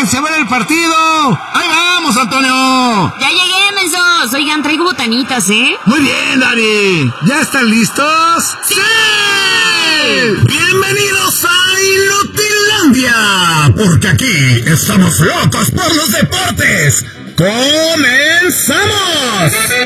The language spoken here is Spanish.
¡Vénganse a ver el partido! ¡Ahí vamos, Antonio! Ya llegué, mensos. Oigan, traigo botanitas, ¿eh? Muy bien, Dani. ¿Ya están listos? ¡Sí! ¡Bienvenidos a Inutilandia! Porque aquí estamos locos por los deportes. ¡Comenzamos!